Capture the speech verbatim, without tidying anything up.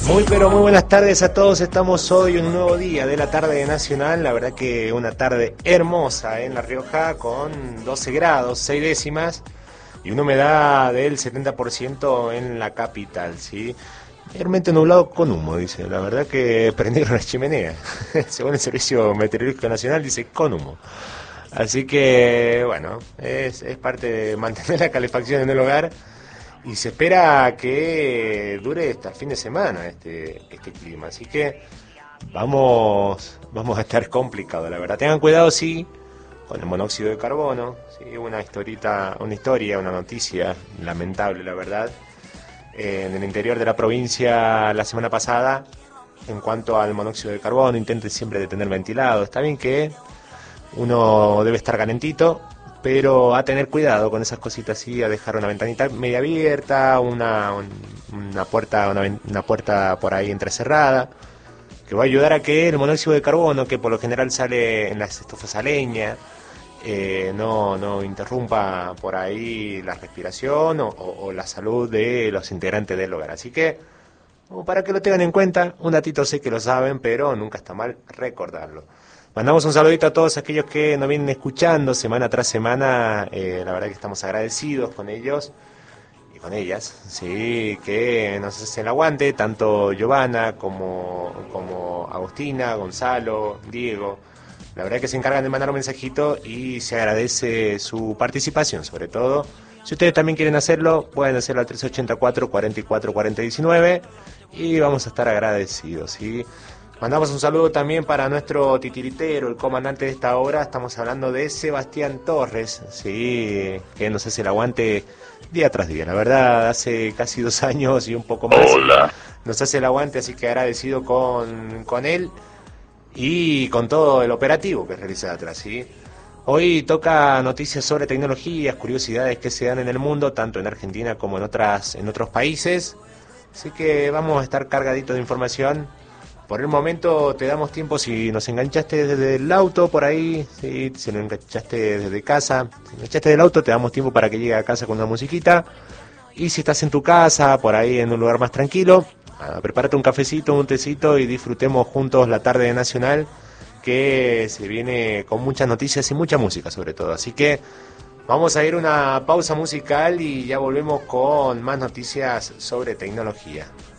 Muy pero muy buenas tardes a todos, estamos hoy en un nuevo día de la tarde nacional, la verdad que una tarde hermosa en La Rioja con doce grados, seis décimas y una humedad del setenta por ciento en la capital, ¿sí? Mayormente nublado con humo, dice, la verdad que prendieron la chimenea, según el Servicio Meteorológico Nacional dice con humo. Así que bueno, es, es parte de mantener la calefacción en el hogar. Y se espera que dure hasta el fin de semana este, este clima, así que vamos, vamos a estar complicados, la verdad. Tengan cuidado, sí, con el monóxido de carbono, sí, una historita, una historia, una noticia lamentable, la verdad, eh, en el interior de la provincia la semana pasada, en cuanto al monóxido de carbono, intenten siempre de tener ventilado. Está bien que uno debe estar calentito, pero a tener cuidado con esas cositas, sí, a dejar una ventanita media abierta, una, un, una puerta una, una puerta por ahí entrecerrada, que va a ayudar a que el monóxido de carbono, que por lo general sale en las estufas a leña, eh, no, no interrumpa por ahí la respiración o, o, o la salud de los integrantes del hogar. Así que, para que lo tengan en cuenta, un datito sé que lo saben, pero nunca está mal recordarlo. Mandamos un saludito a todos aquellos que nos vienen escuchando semana tras semana, eh, la verdad que estamos agradecidos con ellos y con ellas, sí, que nos hacen el aguante, tanto Giovanna como, como Agustina, Gonzalo, Diego, la verdad que se encargan de mandar un mensajito y se agradece su participación, sobre todo. Si ustedes también quieren hacerlo, pueden hacerlo al tres ochenta y cuatro, cuarenta y cuatro, cuarenta y diecinueve y vamos a estar agradecidos, ¿sí? Mandamos un saludo también para nuestro titiritero, el comandante de esta obra. Estamos hablando de Sebastián Torres, sí, que nos hace el aguante día tras día. La verdad, hace casi dos años y un poco más. Hola. Nos hace el aguante, así que agradecido con, con él y con todo el operativo que realiza atrás, ¿sí? Hoy toca noticias sobre tecnologías, curiosidades que se dan en el mundo, tanto en Argentina como en otras, en otros países. Así que vamos a estar cargaditos de información. Por el momento te damos tiempo, si nos enganchaste desde el auto por ahí, ¿sí? Si nos enganchaste desde casa, si enganchaste del auto, te damos tiempo para que llegue a casa con una musiquita. Y si estás en tu casa, por ahí en un lugar más tranquilo, ah, prepárate un cafecito, un tecito y disfrutemos juntos la tarde de Nacional, que se viene con muchas noticias y mucha música sobre todo. Así que vamos a ir a una pausa musical y ya volvemos con más noticias sobre tecnología.